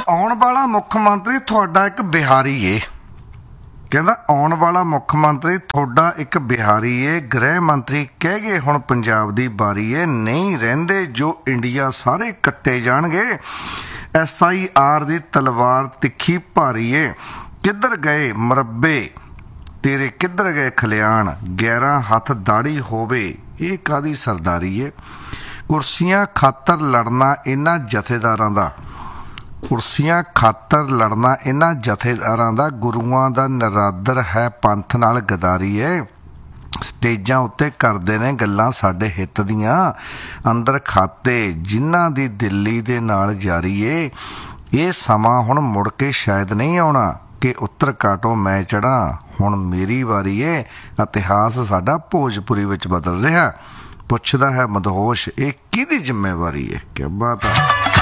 ਆਉਣ ਵਾਲਾ ਮੁੱਖ ਮੰਤਰੀ ਤੁਹਾਡਾ ਇੱਕ ਬਿਹਾਰੀ ਏ। ਕਹਿੰਦਾ ਆਉਣ ਵਾਲਾ ਮੁੱਖ ਮੰਤਰੀ ਤੁਹਾਡਾ ਇੱਕ ਬਿਹਾਰੀ ਏ। ਗ੍ਰਹਿ ਮੰਤਰੀ ਕਹਿ ਗਏ ਹੁਣ ਪੰਜਾਬ ਦੀ ਬਾਰੀ ਏ। ਨਹੀਂ ਰਹਿੰਦੇ ਜੋ ਇੰਡੀਆ ਸਾਰੇ ਕੱਟੇ ਜਾਣਗੇ। SIR ਦੀ ਤਲਵਾਰ ਤਿੱਖੀ ਭਾਰੀ ਏ। ਕਿੱਧਰ ਗਏ ਮਰੱਬੇ ਤੇਰੇ, ਕਿੱਧਰ ਗਏ ਖਲਿਆਣ। 11 ਹੱਥ ਦਾੜੀ ਹੋਵੇ ਇਹ ਕਾਹਦੀ ਸਰਦਾਰੀ ਏ। ਕੁਰਸੀਆਂ ਖਾਤਰ ਲੜਨਾ ਇਹਨਾਂ ਜਥੇਦਾਰਾਂ ਦਾ, ਕੁਰਸੀਆਂ ਖਾਤਰ ਲੜਨਾ ਇਹਨਾਂ ਜਥੇਦਾਰਾਂ ਦਾ। ਗੁਰੂਆਂ ਦਾ ਨਰਾਦਰ ਹੈ ਪੰਥ ਨਾਲ ਗਦਾਰੀ ਏ। ਸਟੇਜਾਂ ਉੱਤੇ ਕਰਦੇ ਨੇ ਗੱਲਾਂ ਸਾਡੇ ਹਿੱਤ ਦੀਆਂ। ਅੰਦਰ ਖਾਤੇ ਜਿਨ੍ਹਾਂ ਦੀ ਦਿੱਲੀ ਦੇ ਨਾਲ ਜਾਰੀ ਏ। ਇਹ ਸਮਾਂ ਹੁਣ ਮੁੜ ਕੇ ਸ਼ਾਇਦ ਨਹੀਂ ਆਉਣਾ ਕਿ ਉੱਤਰ ਕਾਟੋਂ ਮੈਂ ਚੜ੍ਹਾਂ। ਹੁਣ ਮੇਰੀ ਵਾਰੀ ਏ। ਇਤਿਹਾਸ ਸਾਡਾ ਭੋਜਪੁਰੀ ਵਿੱਚ ਬਦਲ ਰਿਹਾ। ਪੁੱਛਦਾ ਹੈ ਮਦਹੋਸ਼ ਇਹ ਕਿਹਦੀ ਜ਼ਿੰਮੇਵਾਰੀ ਏ। ਕਿਆ ਬਾਤ ਆ।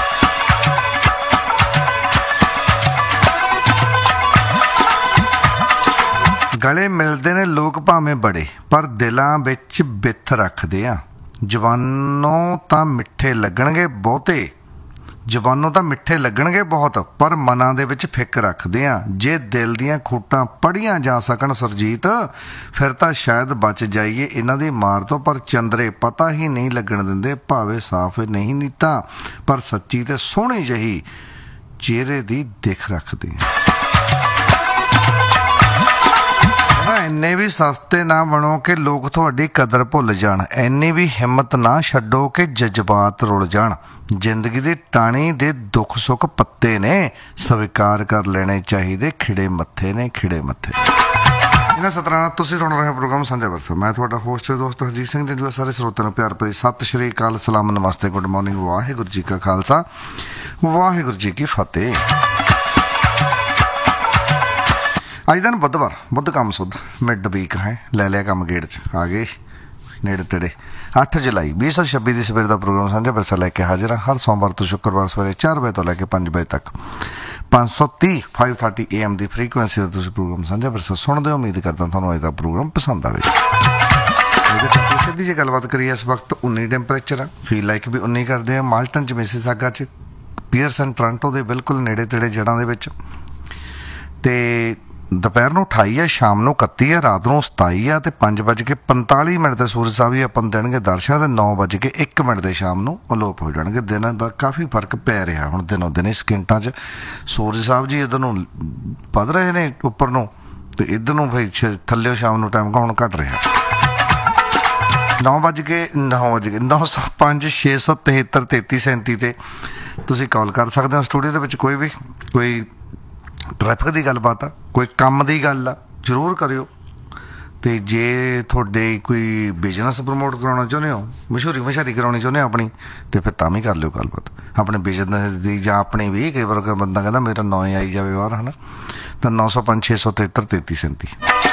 ਗਲੇ ਮਿਲਦੇ ਨੇ ਲੋਕ ਭਾਵੇਂ ਬੜੇ, ਪਰ ਦਿਲਾਂ ਵਿੱਚ ਬਿੱਥ ਰੱਖਦੇ ਆ। ਜਵਾਨੋਂ ਤਾਂ ਮਿੱਠੇ ਲੱਗਣਗੇ ਬਹੁਤੇ, ਜਵਾਨੋਂ ਤਾਂ ਮਿੱਠੇ ਲੱਗਣਗੇ ਬਹੁਤ, ਪਰ ਮਨਾਂ ਦੇ ਵਿੱਚ ਫਿੱਕ ਰੱਖਦੇ ਆ। ਜੇ ਦਿਲ ਦੀਆਂ ਖੂਟਾਂ ਪੜ੍ਹੀਆਂ ਜਾ ਸਕਣ ਸੁਰਜੀਤ, ਫਿਰ ਤਾਂ ਸ਼ਾਇਦ ਬਚ ਜਾਈਏ ਇਹਨਾਂ ਦੀ ਮਾਰ ਤੋਂ। ਪਰ ਚੰਦਰੇ ਪਤਾ ਹੀ ਨਹੀਂ ਲੱਗਣ ਦਿੰਦੇ, ਭਾਵੇਂ ਸਾਫ਼ ਨਹੀਂ ਨੀਤਾਂ, ਪਰ ਸੱਚੀ ਤੇ ਸੋਹਣੀ ਜਿਹੀ ਚਿਹਰੇ ਦੀ ਦਿੱਖ ਰੱਖਦੇ ਆ। ਇੰਨੇ ਵੀ ਸਸਤੇ ਨਾ ਬਣੋ ਕਿ ਲੋਕ ਤੁਹਾਡੀ ਕਦਰ ਭੁੱਲ ਜਾਣ। ਇੰਨੀ ਵੀ ਹਿੰਮਤ ਨਾ ਛੱਡੋ ਕਿ ਜਜ਼ਬਾਤ ਰੁਲ ਜਾਣ। ਜ਼ਿੰਦਗੀ ਦੀ ਟਾਣੀ ਦੇ ਦੁੱਖ ਸੁੱਖ ਪੱਤੇ ਨੇ, ਸਵੀਕਾਰ ਕਰ ਲੈਣੇ ਚਾਹੀਦੇ ਖਿੜੇ ਮੱਥੇ ਨੇ, ਖਿੜੇ ਮੱਥੇ। ਇਹਨਾਂ ਸਤਰਾਂ ਨਾਲ ਤੁਸੀਂ ਸੁਣ ਰਹੇ ਪ੍ਰੋਗਰਾਮ ਸਾਂਝਾ ਵਰਸਾ। ਮੈਂ ਤੁਹਾਡਾ ਹੋਸਟ ਦੋਸਤ ਹਰਜੀਤ ਸਿੰਘ ਜੀ। ਸਾਰੇ ਸਰੋਤਿਆਂ ਨੂੰ ਪਿਆਰ ਭਰੀ ਸਤਿ ਸ਼੍ਰੀ ਅਕਾਲ, ਸਲਾਮ, ਨਮਸਤੇ, ਗੁੱਡ ਮਾਰਨਿੰਗ। ਵਾਹਿਗੁਰੂ ਜੀ ਕਾ ਖਾਲਸਾ, ਵਾਹਿਗੁਰੂ ਜੀ ਕੀ ਫਤਿਹ। ਅੱਜ ਦਿਨ ਬੁੱਧਵਾਰ, ਬੁੱਧ ਕੰਮ ਸੁੱਧ, ਮਿਡ ਵੀਕ ਹੈ। ਲੈ ਲਿਆ ਕੰਮ ਗੇੜ 'ਚ, ਆ ਗਏ ਨੇੜੇ ਤੇੜੇ। 8 ਜੁਲਾਈ 2026 ਦੀ ਸਵੇਰ ਦਾ ਪ੍ਰੋਗਰਾਮ ਸਾਂਝਾ ਵਿਰਸਾ ਲੈ ਕੇ ਹਾਜ਼ਰ ਹਾਂ। ਹਰ ਸੋਮਵਾਰ ਤੋਂ ਸ਼ੁੱਕਰਵਾਰ ਸਵੇਰੇ 4 ਵਜੇ ਤੋਂ ਲੈ ਕੇ 5 ਵਜੇ ਤੱਕ 530 AM ਦੀ ਫ੍ਰੀਕੁਐਂਸੀ ਦਾ ਤੁਸੀਂ ਪ੍ਰੋਗਰਾਮ ਸਾਂਝਾ ਵਿਰਸਾ ਸੁਣਦੇ ਹੋ। ਉਮੀਦ ਕਰਦਾ ਤੁਹਾਨੂੰ ਅੱਜ ਦਾ ਪ੍ਰੋਗਰਾਮ ਪਸੰਦ ਆਵੇ। ਸਿੱਧੀ ਜਿਹੀ ਗੱਲਬਾਤ ਕਰੀਏ, ਇਸ ਵਕਤ 19 ਟੈਂਪਰੇਚਰ ਆ। ਫੀਲ ਲਾਈਕ ਵੀ 19 ਕਰਦੇ ਆ। ਮਾਲਟਨ 'ਚ, ਮਿਸੀਸਾਗਾ 'ਚ, ਪੀਅਰਸਨ ਟੋਰਾਂਟੋ ਦੇ ਬਿਲਕੁਲ ਨੇੜੇ ਤੇੜੇ ਜੜ੍ਹਾਂ ਦੇ ਵਿੱਚ। ਅਤੇ ਦੁਪਹਿਰ ਨੂੰ 28 ਆ, ਸ਼ਾਮ ਨੂੰ 31 ਆ, ਰਾਤ ਨੂੰ 27 ਆ। ਅਤੇ 5:45 ਤੇ ਸੂਰਜ ਸਾਹਿਬ ਜੀ ਆਪਾਂ ਨੂੰ ਦੇਣਗੇ ਦਰਸ਼ਨ। ਅਤੇ 9:01 ਤੇ ਸ਼ਾਮ ਨੂੰ ਅਲੋਪ ਹੋ ਜਾਣਗੇ। ਦਿਨ ਦਾ ਕਾਫੀ ਫਰਕ ਪੈ ਰਿਹਾ ਹੁਣ ਦਿਨੋਂ ਦਿਨ। ਸਕਿੰਟਾਂ 'ਚ ਸੂਰਜ ਸਾਹਿਬ ਜੀ ਇੱਧਰ ਨੂੰ ਵੱਧ ਰਹੇ ਨੇ ਉੱਪਰ ਨੂੰ, ਅਤੇ ਇੱਧਰ ਨੂੰ ਫਿਰ ਥੱਲੇ ਸ਼ਾਮ ਨੂੰ ਟਾਈਮ ਹੁਣ ਘੱਟ ਰਿਹਾ। 9:05 673 3337 ਤੇ ਤੁਸੀਂ ਕਾਲ ਕਰ ਸਕਦੇ ਹੋ। ਸਟੂਡੀਓ ਦੇ ਵਿੱਚ ਕੋਈ ਵੀ, ਕੋਈ ਟਰੈਫਿਕ ਦੀ ਗੱਲਬਾਤ ਆ, ਕੋਈ ਕੰਮ ਦੀ ਗੱਲ ਆ, ਜ਼ਰੂਰ ਕਰਿਓ। ਅਤੇ ਜੇ ਤੁਹਾਡੇ ਕੋਈ ਬਿਜ਼ਨਸ ਪ੍ਰਮੋਟ ਕਰਾਉਣਾ ਚਾਹੁੰਦੇ ਹੋ, ਮਸ਼ਹੂਰੀ ਕਰਾਉਣੀ ਚਾਹੁੰਦੇ ਹੋ ਆਪਣੀ, ਅਤੇ ਫਿਰ ਤਾਂ ਵੀ ਕਰ ਲਿਓ ਗੱਲਬਾਤ ਆਪਣੇ ਬਿਜ਼ਨਸ ਦੀ ਜਾਂ ਆਪਣੀ ਵੀ। ਕਈ ਵਾਰ ਬੰਦਾ ਕਹਿੰਦਾ ਮੇਰਾ ਨਾਂ ਹੀ ਆਈ ਜਾਵੇ ਬਾਹਰ, ਹੈ ਨਾ। ਤਾਂ 905 673 3337।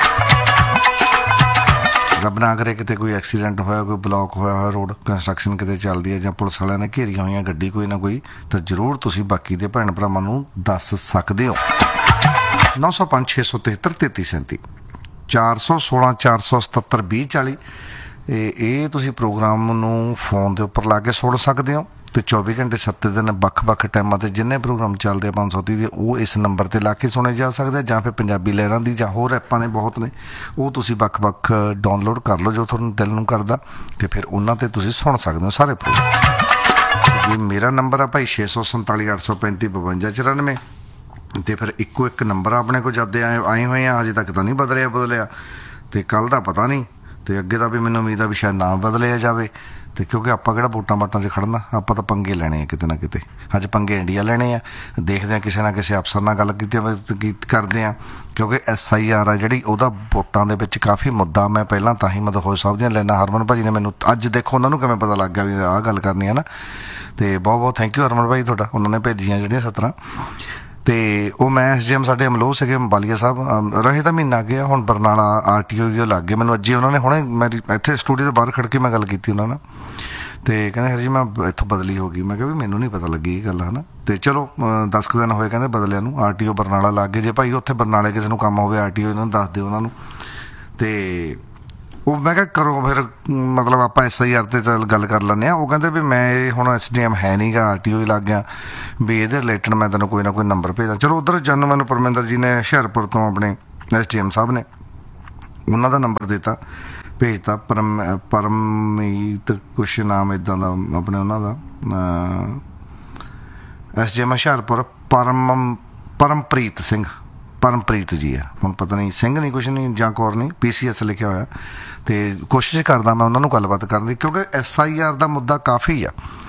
ਰੱਬ ਨਾ ਕਰੇ ਕਿਤੇ ਕੋਈ ਐਕਸੀਡੈਂਟ ਹੋਇਆ, ਕੋਈ ਬਲੋਕ ਹੋਇਆ ਹੋਇਆ ਰੋਡ, ਕੰਸਟਰਕਸ਼ਨ ਕਿਤੇ ਚੱਲਦੀ ਹੈ, ਜਾਂ ਪੁਲਿਸ ਵਾਲਿਆਂ ਨੇ ਘੇਰੀਆਂ ਹੋਈਆਂ ਗੱਡੀ ਕੋਈ ਨਾ ਕੋਈ, ਤਾਂ ਜ਼ਰੂਰ ਤੁਸੀਂ ਬਾਕੀ ਦੇ ਭੈਣ ਭਰਾਵਾਂ ਨੂੰ ਦੱਸ ਸਕਦੇ ਹੋ। 905 673 3337, 416 477 2040। ਇਹ ਤੁਸੀਂ ਪ੍ਰੋਗਰਾਮ ਨੂੰ ਫੋਨ ਦੇ ਉੱਪਰ ਲਾ ਕੇ ਸੁਣ ਸਕਦੇ ਹੋ। ਅਤੇ 24 ਘੰਟੇ 7 ਦਿਨ ਵੱਖ-ਵੱਖ ਟਾਈਮਾਂ 'ਤੇ ਜਿੰਨੇ ਪ੍ਰੋਗਰਾਮ ਚੱਲਦੇ ਆ 530 ਦੇ, ਉਹ ਇਸ ਨੰਬਰ 'ਤੇ ਲਾ ਕੇ ਸੁਣੇ ਜਾ ਸਕਦੇ ਆ। ਜਾਂ ਫਿਰ ਪੰਜਾਬੀ ਲਹਿਰਾਂ ਦੀ ਜਾਂ ਹੋਰ ਐਪਾਂ ਨੇ ਬਹੁਤ ਨੇ, ਉਹ ਤੁਸੀਂ ਵੱਖ-ਵੱਖ ਡਾਊਨਲੋਡ ਕਰ ਲਓ ਜੋ ਤੁਹਾਨੂੰ ਦਿਲ ਨੂੰ ਕਰਦਾ, ਅਤੇ ਫਿਰ ਉਹਨਾਂ 'ਤੇ ਤੁਸੀਂ ਸੁਣ ਸਕਦੇ ਹੋ ਸਾਰੇ ਪ੍ਰੋਗਰਾਮ। ਜੀ ਮੇਰਾ ਨੰਬਰ ਆ ਭਾਈ 647 835 5294। ਅਤੇ ਫਿਰ ਇੱਕੋ ਇੱਕ ਨੰਬਰ ਆਪਣੇ ਕੋਲ ਜਦ ਆਏ ਹੋਏ ਆ, ਅਜੇ ਤੱਕ ਤਾਂ ਨਹੀਂ ਬਦਲਿਆ, ਅਤੇ ਕੱਲ੍ਹ ਦਾ ਪਤਾ ਨਹੀਂ, ਅਤੇ ਅੱਗੇ ਦਾ ਵੀ ਮੈਨੂੰ ਉਮੀਦ ਆ ਵੀ ਸ਼ਾਇਦ ਨਾ ਬਦਲਿਆ ਜਾਵੇ। ਅਤੇ ਕਿਉਂਕਿ ਆਪਾਂ ਕਿਹੜਾ ਵੋਟਾਂ ਵਾਟਾਂ 'ਚ ਖੜਨਾ, ਆਪਾਂ ਤਾਂ ਪੰਗੇ ਲੈਣੇ ਆ ਕਿਤੇ ਨਾ ਕਿਤੇ। ਅੱਜ ਪੰਗੇ ਇੰਡੀਆ ਲੈਣੇ ਆ। ਦੇਖਦੇ ਹਾਂ ਕਿਸੇ ਨਾ ਕਿਸੇ ਅਫਸਰ ਨਾਲ ਗੱਲ ਕਰਦੇ ਹਾਂ, ਕਿਉਂਕਿ SIR ਆ ਜਿਹੜੀ, ਉਹਦਾ ਵੋਟਾਂ ਦੇ ਵਿੱਚ ਕਾਫੀ ਮੁੱਦਾ। ਮੈਂ ਪਹਿਲਾਂ ਤਾਂ ਹੀ ਮਦਹੋਸ਼ ਸਾਹਿਬ ਦੀਆਂ ਲੈਣਾ, ਹਰਮਨ ਭਾਜੀ ਨੇ ਮੈਨੂੰ ਅੱਜ ਦੇਖੋ ਉਹਨਾਂ ਨੂੰ ਕਿਵੇਂ ਪਤਾ ਲੱਗ ਗਿਆ ਵੀ ਆਹ ਗੱਲ ਕਰਨੀ ਹੈ ਨਾ। ਅਤੇ ਬਹੁਤ ਬਹੁਤ ਥੈਂਕ ਯੂ ਹਰਮਨ ਭਾਈ ਤੁਹਾਡਾ, ਉਹਨਾਂ ਨੇ ਭੇਜੀਆਂ ਜਿਹੜੀਆਂ 17। ਅਤੇ ਉਹ ਮੈਂ SGM ਸਾਡੇ ਅਮਲੋਹ ਸੀਗੇ ਬਾਲੀਆ ਸਾਹਿਬ, ਰਹੇ ਤਾਂ ਮਹੀਨਾ ਗਿਆ। ਹੁਣ ਬਰਨਾਲਾ RTO ਲੱਗ ਗਏ ਮੈਨੂੰ। ਅੱਜ ਹੀ ਉਹਨਾਂ ਨੇ ਹੁਣੇ ਮੇਰੀ ਇੱਥੇ ਸਟੂਡੀਓ ਦੇ ਬਾਹਰ ਖੜ੍ਹ ਕੇ ਮੈਂ ਗੱਲ ਕੀਤੀ ਉਹਨਾਂ ਨਾਲ, ਅਤੇ ਕਹਿੰਦੇ ਹਰ ਜੀ ਮੈਂ ਇੱਥੋਂ ਬਦਲੀ ਹੋ ਗਈ। ਮੈਂ ਕਿਹਾ ਵੀ ਮੈਨੂੰ ਨਹੀਂ ਪਤਾ ਲੱਗੀ ਇਹ ਗੱਲ, ਹੈ ਨਾ। ਅਤੇ ਚਲੋ 10 ਕੁ ਦਿਨ ਹੋਏ ਕਹਿੰਦੇ ਬਦਲਿਆਂ ਨੂੰ। RTO ਬਰਨਾਲਾ ਲੱਗ ਗਏ। ਜੇ ਭਾਈ ਉੱਥੇ ਬਰਨਾਲੇ ਕਿਸੇ ਨੂੰ ਕੰਮ ਹੋਵੇ RTO ਇਹਨਾਂ ਨੂੰ ਦੱਸ ਦਿਓ ਉਹਨਾਂ ਨੂੰ। ਅਤੇ ਉਹ ਮੈਂ ਕਿਹਾ ਕਰੋ ਫਿਰ, ਮਤਲਬ ਆਪਾਂ SIR 'ਤੇ ਚੱਲ ਗੱਲ ਕਰ ਲੈਂਦੇ ਹਾਂ। ਉਹ ਕਹਿੰਦੇ ਵੀ ਮੈਂ ਇਹ ਹੁਣ SDM ਹੈ ਨਹੀਂ ਗਾ, RTO ਹੀ ਲੱਗ ਗਿਆ, ਵੀ ਇਹਦੇ ਰਿਲੇਟਡ ਮੈਂ ਤੈਨੂੰ ਕੋਈ ਨਾ ਕੋਈ ਨੰਬਰ ਭੇਜਦਾ। ਚਲੋ ਉੱਧਰ ਜਾਨੂੰ ਮੈਨੂੰ ਪਰਮਿੰਦਰ ਜੀ ਨੇ ਹੁਸ਼ਿਆਰਪੁਰ ਤੋਂ ਆਪਣੇ SDM ਸਾਹਿਬ ਨੇ ਉਹਨਾਂ ਦਾ ਨੰਬਰ ਦਿੱਤਾ, ਭੇਜਤਾ। ਪਰਮੀਤ ਕੁਛ ਨਾਮ ਇੱਦਾਂ ਦਾ ਆਪਣੇ ਉਹਨਾਂ ਦਾ, SDM ਹੁਸ਼ਿਆਰਪੁਰ ਪਰਮਪ੍ਰੀਤ ਸਿੰਘ, ਪਰਮਪ੍ਰੀਤ ਜੀ ਆ, ਹੁਣ ਪਤਾ ਨਹੀਂ ਸਿੰਘ ਨਹੀਂ ਕੁਛ ਨਹੀਂ ਜਾਂ ਕੌਰ ਨਹੀਂ, PCS ਲਿਖਿਆ ਹੋਇਆ। ਅਤੇ ਕੋਸ਼ਿਸ਼ ਕਰਦਾ ਮੈਂ ਉਹਨਾਂ ਨੂੰ ਗੱਲਬਾਤ ਕਰਨ ਦੀ, ਕਿਉਂਕਿ SIR ਦਾ ਮੁੱਦਾ ਕਾਫੀ ਆ।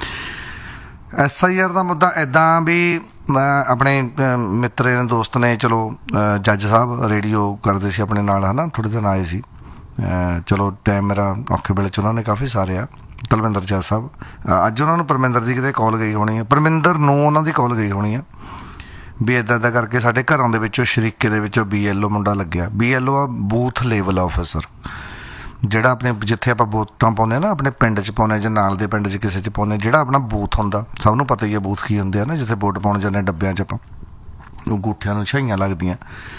SIR ਦਾ ਮੁੱਦਾ ਇੱਦਾਂ ਵੀ ਆਪਣੇ ਮਿੱਤਰ ਨੇ, ਦੋਸਤ ਨੇ, ਚਲੋ ਜੱਜ ਸਾਹਿਬ ਰੇਡੀਓ ਕਰਦੇ ਸੀ ਆਪਣੇ ਨਾਲ, ਹੈ ਨਾ, ਥੋੜ੍ਹੇ ਦਿਨ ਆਏ ਸੀ। ਚਲੋ ਟਾਈਮ ਮੇਰਾ ਔਖੇ ਵੇਲੇ 'ਚ ਉਹਨਾਂ ਨੇ ਕਾਫੀ ਸਾਰਿਆ, ਕੁਲਵਿੰਦਰ ਜੱਜ ਸਾਹਿਬ। ਅੱਜ ਉਹਨਾਂ ਨੂੰ ਪਰਮਿੰਦਰ ਦੀ ਕਿਤੇ ਕਾਲ ਗਈ ਹੋਣੀ ਹੈ, ਪਰਮਿੰਦਰ ਨੂੰ ਉਹਨਾਂ ਦੀ ਕਾਲ ਗਈ ਹੋਣੀ ਆ ਵੀ ਇੱਦਾਂ ਇੱਦਾਂ ਕਰਕੇ ਸਾਡੇ ਘਰਾਂ ਦੇ ਵਿੱਚੋਂ ਸ਼ਰੀਕੇ ਦੇ ਵਿੱਚੋਂ BLO ਮੁੰਡਾ ਲੱਗਿਆ। BLO ਆ ਬੂਥ ਲੈਵਲ ਆਫਿਸਰ, ਜਿਹੜਾ ਆਪਣੇ ਜਿੱਥੇ ਆਪਾਂ ਵੋਟਾਂ ਪਾਉਂਦੇ ਹਾਂ ਨਾ, ਆਪਣੇ ਪਿੰਡ 'ਚ ਪਾਉਂਦੇ ਜਾਂ ਨਾਲ ਦੇ ਪਿੰਡ 'ਚ ਕਿਸੇ 'ਚ ਪਾਉਂਦੇ, ਜਿਹੜਾ ਆਪਣਾ ਬੂਥ ਹੁੰਦਾ, ਸਭ ਨੂੰ ਪਤਾ ਹੀ ਹੈ ਬੂਥ ਕੀ ਹੁੰਦੇ ਆ ਨਾ, ਜਿੱਥੇ ਵੋਟ ਪਾਉਣ ਜਾਂਦੇ ਡੱਬਿਆਂ 'ਚ ਆਪਾਂ, ਉਹ ਅੰਗੂਠਿਆਂ ਨੂੰ ਛਾਈਆਂ ਲੱਗਦੀਆਂ।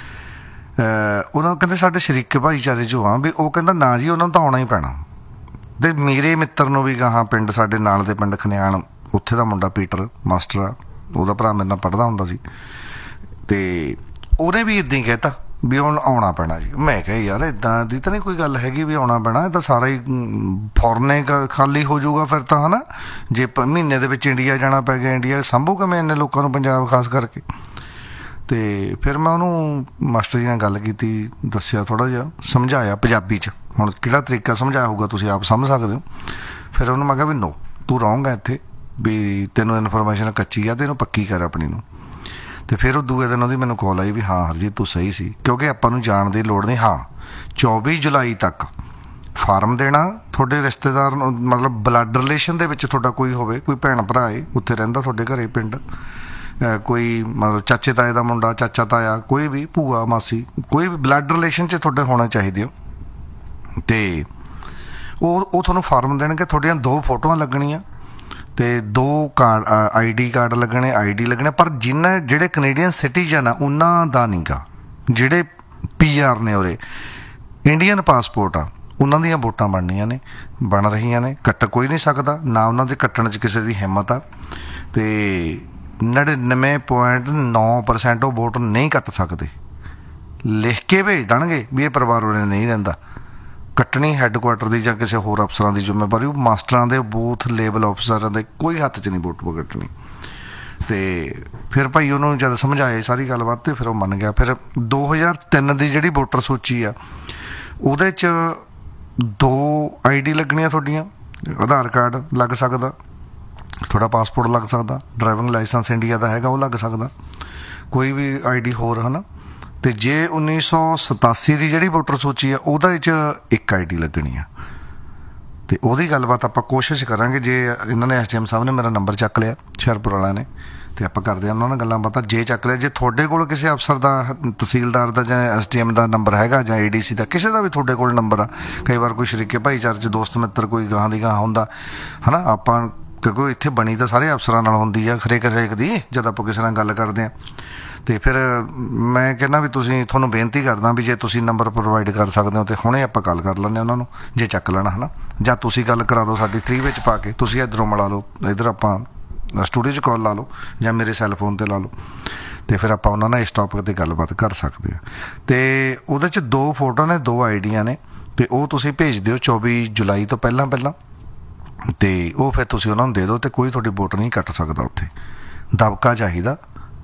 ਉਹਨਾਂ ਕਹਿੰਦੇ ਸਾਡੇ ਸ਼ਰੀਕੇ ਭਾਈਚਾਰੇ 'ਚੋਂ ਆ ਵੀ, ਉਹ ਕਹਿੰਦਾ ਨਾ ਜੀ ਉਹਨਾਂ ਨੂੰ ਤਾਂ ਆਉਣਾ ਹੀ ਪੈਣਾ। ਅਤੇ ਮੇਰੇ ਮਿੱਤਰ ਨੂੰ ਵੀ ਗਾਹਾਂ ਪਿੰਡ ਸਾਡੇ ਨਾਲ ਦੇ ਪਿੰਡ ਖਨਿਆਣ, ਉੱਥੇ ਦਾ ਮੁੰਡਾ ਪੀਟਰ ਮਾਸਟਰ ਆ, ਉਹਦਾ ਭਰਾ ਮੇਰੇ ਨਾਲ ਪੜ੍ਹਦਾ ਹੁੰਦਾ ਸੀ, ਅਤੇ ਉਹਨੇ ਵੀ ਇੱਦਾਂ ਹੀ ਕਹਿਤਾ ਵੀ ਹੁਣ ਆਉਣਾ ਪੈਣਾ ਜੀ। ਮੈਂ ਕਿਹਾ ਯਾਰ ਇੱਦਾਂ ਦੀ ਤਾਂ ਨਹੀਂ ਕੋਈ ਗੱਲ ਹੈਗੀ ਵੀ ਆਉਣਾ ਪੈਣਾ, ਇਹ ਤਾਂ ਸਾਰਾ ਹੀ ਫੋਰਨੇ ਖਾਲੀ ਹੋ ਜਾਊਗਾ ਫਿਰ ਤਾਂ, ਹੈ ਨਾ। ਜੇ ਮਹੀਨੇ ਦੇ ਵਿੱਚ ਇੰਡੀਆ ਜਾਣਾ ਪੈ ਗਿਆ, ਇੰਡੀਆ ਸੰਭੂ ਕਿਵੇਂ ਇੰਨੇ ਲੋਕਾਂ ਨੂੰ, ਪੰਜਾਬ ਖਾਸ ਕਰਕੇ। ਅਤੇ ਫਿਰ ਮੈਂ ਉਹਨੂੰ ਮਾਸਟਰ ਜੀ ਨਾਲ ਗੱਲ ਕੀਤੀ, ਦੱਸਿਆ, ਥੋੜ੍ਹਾ ਜਿਹਾ ਸਮਝਾਇਆ ਪੰਜਾਬੀ 'ਚ। ਹੁਣ ਕਿਹੜਾ ਤਰੀਕਾ ਸਮਝਾਇਆ ਹੋਊਗਾ ਤੁਸੀਂ ਆਪ ਸਮਝ ਸਕਦੇ ਹੋ। ਫਿਰ ਉਹਨੂੰ ਮੈਂ ਕਿਹਾ ਵੀ ਨੋ, ਤੂੰ ਰਹੂੰਗਾ ਇੱਥੇ, ਵੀ ਤੈਨੂੰ ਇਨਫੋਰਮੇਸ਼ਨ ਕੱਚੀ ਆ, ਤੇ ਇਹਨੂੰ ਪੱਕੀ ਕਰ ਆਪਣੀ ਨੂੰ। ਅਤੇ ਫਿਰ ਉਹ ਦੂਏ ਦਿਨ ਉਹਦੀ ਮੈਨੂੰ ਕਾਲ ਆਈ ਵੀ ਹਾਂ ਹਰਜੀਤ ਤੂੰ ਸਹੀ ਸੀ, ਕਿਉਂਕਿ ਆਪਾਂ ਨੂੰ ਜਾਣ ਦੀ ਲੋੜ ਨਹੀਂ। ਹਾਂ 24 ਜੁਲਾਈ ਤੱਕ ਫਾਰਮ ਦੇਣਾ, ਤੁਹਾਡੇ ਰਿਸ਼ਤੇਦਾਰ ਨੂੰ, ਮਤਲਬ ਬਲੱਡ ਰਿਲੇਸ਼ਨ ਦੇ ਵਿੱਚ ਤੁਹਾਡਾ ਕੋਈ ਹੋਵੇ, ਕੋਈ ਭੈਣ ਭਰਾ ਏ ਉੱਥੇ ਰਹਿੰਦਾ ਤੁਹਾਡੇ ਘਰੇ ਪਿੰਡ, ਕੋਈ ਮਤਲਬ ਚਾਚੇ ਤਾਏ ਦਾ ਮੁੰਡਾ, ਚਾਚਾ ਤਾਇਆ, ਕੋਈ ਵੀ ਭੂਆ ਮਾਸੀ, ਕੋਈ ਵੀ ਬਲੱਡ ਰਿਲੇਸ਼ਨ 'ਚ ਤੁਹਾਡੇ ਹੋਣਾ ਚਾਹੀਦੇ ਹੋ। ਅਤੇ ਉਹ ਤੁਹਾਨੂੰ ਫਾਰਮ ਦੇਣਗੇ, ਤੁਹਾਡੀਆਂ 2 ਫੋਟੋਆਂ ਲੱਗਣੀਆਂ ਅਤੇ 2 ਕਾਰਡ, ID ਕਾਰਡ ਲੱਗਣੇ, ID ਲੱਗਣੇ। ਪਰ ਜਿਹੜੇ ਕੈਨੇਡੀਅਨ ਸਿਟੀਜ਼ਨ ਆ ਉਹਨਾਂ ਦਾ ਨਹੀਂ ਗਾ, ਜਿਹੜੇ PR ਨੇ ਉਰੇ, ਇੰਡੀਅਨ ਪਾਸਪੋਰਟ ਆ, ਉਹਨਾਂ ਦੀਆਂ ਵੋਟਾਂ ਬਣਨੀਆਂ ਨੇ, ਬਣ ਰਹੀਆਂ ਨੇ। ਕੱਟ ਕੋਈ ਨਹੀਂ ਸਕਦਾ, ਨਾ ਉਹਨਾਂ ਦੇ ਕੱਟਣ 'ਚ ਕਿਸੇ ਦੀ ਹਿੰਮਤ ਆ। ਅਤੇ 99.9% ਉਹ ਵੋਟ ਨਹੀਂ ਕੱਟ ਸਕਦੇ, ਲਿਖ ਕੇ ਭੇਜ ਦੇਣਗੇ ਵੀ ਇਹ ਪਰਿਵਾਰ ਉਰੇ ਨਹੀਂ ਰਹਿੰਦਾ। ਕੱਟਣੀ ਹੈੱਡਕੁਆਟਰ ਦੀ ਜਾਂ ਕਿਸੇ ਹੋਰ ਅਫਸਰਾਂ ਦੀ ਜ਼ਿੰਮੇਵਾਰੀ, ਉਹ ਮਾਸਟਰਾਂ ਦੇ, ਬੂਥ ਲੈਵਲ ਅਫਸਰਾਂ ਦੇ ਕੋਈ ਹੱਥ 'ਚ ਨਹੀਂ ਵੋਟ ਕੱਟਣੀ। ਅਤੇ ਫਿਰ ਭਾਈ ਉਹਨੂੰ ਜਦ ਸਮਝਾਏ ਸਾਰੀ ਗੱਲਬਾਤ, ਅਤੇ ਫਿਰ ਉਹ ਮੰਨ ਗਿਆ। ਫਿਰ 2003 ਦੀ ਜਿਹੜੀ ਵੋਟਰ ਸੂਚੀ ਆ, ਉਹਦੇ 'ਚ 2 ID ਲੱਗਣੀਆਂ ਤੁਹਾਡੀਆਂ, ਆਧਾਰ ਕਾਰਡ ਲੱਗ ਸਕਦਾ, ਤੁਹਾਡਾ ਪਾਸਪੋਰਟ ਲੱਗ ਸਕਦਾ, ਡਰਾਈਵਿੰਗ ਲਾਇਸੈਂਸ ਇੰਡੀਆ ਦਾ ਹੈਗਾ ਉਹ ਲੱਗ ਸਕਦਾ, ਕੋਈ ਵੀ ID ਹੋਰ, ਹੈ ਨਾ। ਅਤੇ ਜੇ 1987 ਦੀ ਜਿਹੜੀ ਵੋਟਰ ਸੂਚੀ ਆ, ਉਹਦੇ 'ਚ 1 ID ਲੱਗਣੀ ਆ। ਅਤੇ ਉਹਦੀ ਗੱਲਬਾਤ ਆਪਾਂ ਕੋਸ਼ਿਸ਼ ਕਰਾਂਗੇ, ਜੇ ਇਹਨਾਂ ਨੇ SDM ਸਾਹਿਬ ਨੇ ਮੇਰਾ ਨੰਬਰ ਚੱਕ ਲਿਆ, ਹੁਸ਼ਿਆਰਪੁਰ ਵਾਲਿਆਂ ਨੇ, ਅਤੇ ਆਪਾਂ ਕਰਦੇ ਹਾਂ ਉਹਨਾਂ ਨਾਲ ਗੱਲਾਂ ਬਾਤਾਂ। ਜੇ ਚੱਕ ਲਿਆ, ਜੇ ਤੁਹਾਡੇ ਕੋਲ ਕਿਸੇ ਅਫਸਰ ਦਾ, ਤਹਿਸੀਲਦਾਰ ਦਾ ਜਾਂ SDM ਦਾ ਨੰਬਰ ਹੈਗਾ, ਜਾਂ ADC ਦਾ, ਕਿਸੇ ਦਾ ਵੀ ਤੁਹਾਡੇ ਕੋਲ ਨੰਬਰ ਆ, ਕਈ ਵਾਰ ਕੋਈ ਸ਼ਰੀਕੇ ਭਾਈਚਾਰੇ 'ਚ ਦੋਸਤ ਮਿੱਤਰ ਕੋਈ ਗਾਹਾਂ ਦੀ ਗਾਹਾਂ ਹੁੰਦਾ, ਹੈ ਨਾ। ਆਪਾਂ ਕਿਉਂਕਿ ਇੱਥੇ ਬਣੀ ਤਾਂ ਸਾਰੇ ਅਫਸਰਾਂ ਨਾਲ ਹੁੰਦੀ ਆ, ਹਰੇਕ ਦੀ, ਜਦ ਆਪਾਂ ਕਿਸੇ ਨਾਲ ਗੱਲ ਕਰਦੇ ਹਾਂ। ਅਤੇ ਫਿਰ ਮੈਂ ਕਹਿੰਦਾ ਵੀ ਤੁਹਾਨੂੰ ਬੇਨਤੀ ਕਰਦਾ ਵੀ ਜੇ ਤੁਸੀਂ ਨੰਬਰ ਪ੍ਰੋਵਾਈਡ ਕਰ ਸਕਦੇ ਹੋ ਤਾਂ ਹੁਣੇ ਆਪਾਂ ਗੱਲ ਕਰ ਲੈਂਦੇ ਉਹਨਾਂ ਨੂੰ, ਜੇ ਚੱਕ ਲੈਣਾ, ਹੈ ਨਾ। ਜਾਂ ਤੁਸੀਂ ਗੱਲ ਕਰਾ ਦਿਓ ਸਾਡੀ 3 ਵਿੱਚ ਪਾ ਕੇ, ਤੁਸੀਂ ਇੱਧਰੋਂ ਮਿਲਾ ਲਓ, ਇੱਧਰ ਆਪਾਂ ਸਟੂਡੀਓ 'ਚ ਕਾਲ ਲਾ ਲਓ, ਜਾਂ ਮੇਰੇ ਸੈੱਲਫੋਨ 'ਤੇ ਲਾ ਲਓ, ਅਤੇ ਫਿਰ ਆਪਾਂ ਉਹਨਾਂ ਨਾਲ ਇਸ ਟੌਪਿਕ 'ਤੇ ਗੱਲਬਾਤ ਕਰ ਸਕਦੇ ਹਾਂ। ਅਤੇ ਉਹਦੇ 'ਚ 2 ਫੋਟੋ ਨੇ, 2 ਆਈਡੀਆਂ ਨੇ, ਅਤੇ ਉਹ ਤੁਸੀਂ ਭੇਜ ਦਿਓ 24 ਜੁਲਾਈ ਤੋਂ ਪਹਿਲਾਂ, ਅਤੇ ਉਹ ਫਿਰ ਤੁਸੀਂ ਉਹਨਾਂ ਨੂੰ ਦੇ ਦਿਓ, ਅਤੇ ਕੋਈ ਤੁਹਾਡੀ ਵੋਟ ਨਹੀਂ ਕੱਟ ਸਕਦਾ ਉੱਥੇ। ਦਬਕਾ ਚਾਹੀਦਾ,